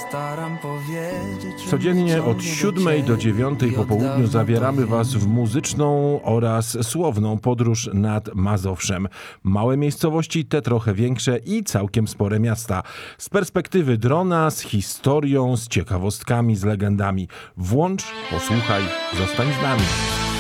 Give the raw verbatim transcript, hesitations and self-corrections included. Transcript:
staram powiedzieć. Codziennie od siódmej do dziewiątej po południu zabieramy Was w muzyczną oraz słowną podróż nad Mazowszem. Małe miejscowości, te trochę większe i całkiem spore miasta. Z perspektywy drona, z historią, z ciekawostkami, z legendami. Włącz, posłuchaj, zostań z nami.